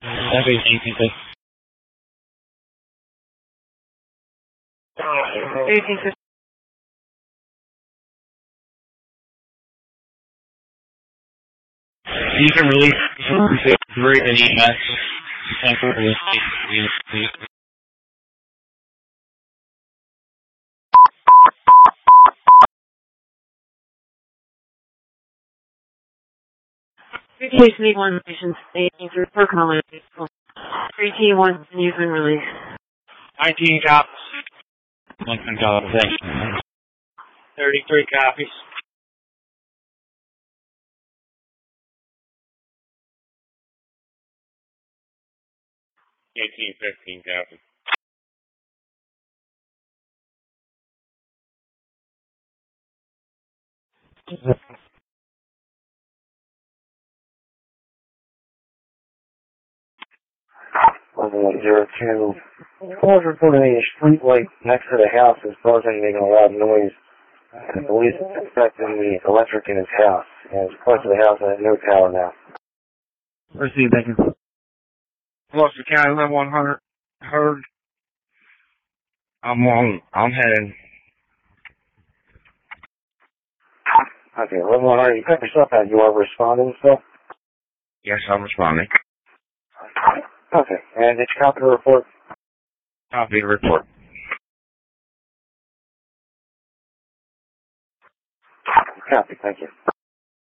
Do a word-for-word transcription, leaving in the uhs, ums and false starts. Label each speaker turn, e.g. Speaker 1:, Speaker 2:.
Speaker 1: Everything is good.
Speaker 2: eighteen fifty.
Speaker 1: You can release three and E S.
Speaker 2: Case need one patients eighteen through per column. three T one use and release.
Speaker 1: nineteen copies. nineteen copies. thirty-three copies. eighteen fifteen copies.
Speaker 3: one zero two. Calls reporting a street light next to the house is buzzing, making a loud noise. The police inspecting the electric in his house. And it's close to the house and has no power now.
Speaker 1: Receive, thank you. Gloucester County, eleven one hundred. Heard. I'm on, I'm heading.
Speaker 3: Okay, eleven one hundred, you cut yourself out. You are responding still?
Speaker 1: Yes, I'm responding.
Speaker 3: Okay, and did you copy the report?
Speaker 1: Copy the report.
Speaker 3: Copy, thank you.